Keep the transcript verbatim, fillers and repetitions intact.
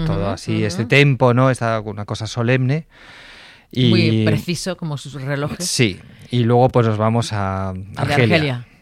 uh-huh, todo así, uh-huh. este tempo, ¿no? Esta, una cosa solemne. Y, muy preciso como sus relojes. Sí, y luego pues nos vamos a A Argelia. Argelia.